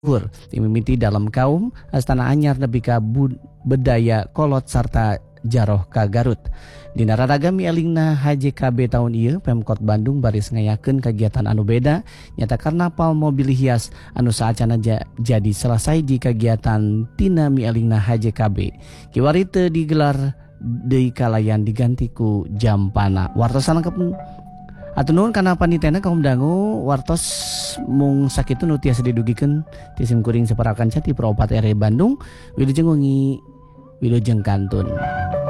Timimiti dalam kaum Astana Anyar nepi ka bedaya kolot sarta jaroh ka Garut. Dina raragam mialingna HJKB tahun ieu Pemkot Bandung baris ngayakeun kagiatan anu beda nyata karnaval mobil hias anu saacana jadi selesai di kagiatan tina mialingna HJKB. Kiwari teu digelar deui kalayan diganti ku Jampana. Wartos lengkep atuh nuhun kana panitena kaum dangu wartos mung sakitu nu tiasa didugikeun ti sim kuring saparakan cati Pro 4 RW Bandung wilujeng wengi wilujeng kantun.